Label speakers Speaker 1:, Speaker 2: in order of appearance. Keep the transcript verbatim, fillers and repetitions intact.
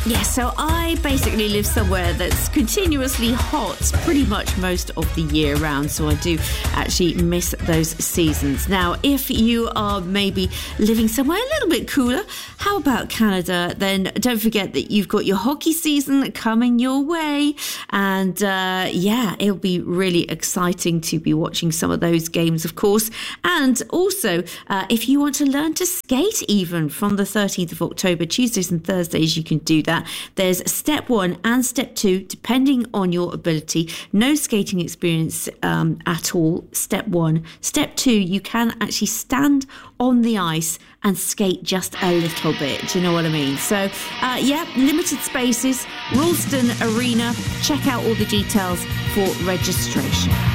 Speaker 1: Yeah, so I basically live somewhere that's continuously hot pretty much most of the year round, so I do actually miss those seasons. Now, if you are maybe living somewhere a little bit cooler, how about Canada? Then don't forget that you've got your hockey season coming your way, and uh, yeah, it'll be really exciting to be watching some of those games, of course. And also, uh, if you want to learn to skate even from the thirteenth of October, Tuesdays and Thursdays, you can do that. There's step one and step two, depending on your ability. No skating experience um, at all, step one. Step two, you can actually stand on the ice and skate just a little bit. Do you know what I mean? So, uh, yeah, limited spaces, Ralston Arena. Check out all the details for registration.